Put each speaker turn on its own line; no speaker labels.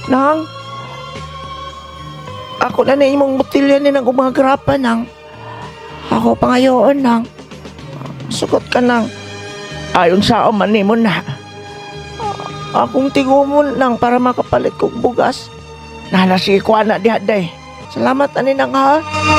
Nang, ako na imong botilya ni nang umagrapan nang. Ako pa ngayon nang. Sugot ka nang. Ayon sa man nimo na. Akong tigumon nang para makapalit kog bugas. Nalasiko na diha day. Salamat ani nang ha.